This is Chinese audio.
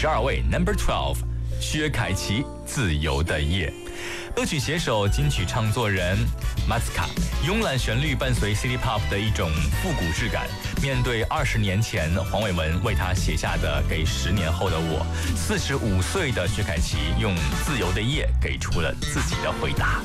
12位 Number 12， 薛凯琪《自由的夜》。歌曲写手、金曲唱作人马斯卡，慵懒旋律伴随 City Pop 的一种复古质感。面对20年前黄伟文为他写下的《给10年后的我》，45岁的薛凯琪用《自由的夜》给出了自己的回答。